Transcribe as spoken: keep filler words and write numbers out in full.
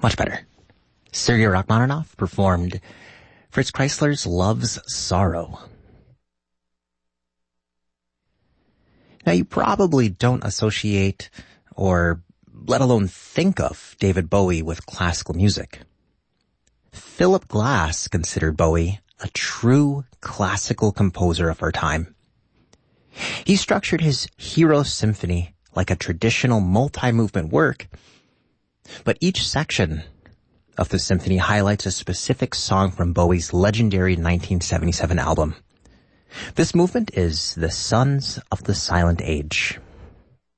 Much better. Sergei Rachmaninoff performed Fritz Kreisler's Love's Sorrow. Now, you probably don't associate or let alone think of David Bowie with classical music. Philip Glass considered Bowie a true classical composer of our time. He structured his Hero Symphony like a traditional multi-movement work, but each section of the symphony highlights a specific song from Bowie's legendary nineteen seventy-seven album. This movement is The Sons of the Silent Age.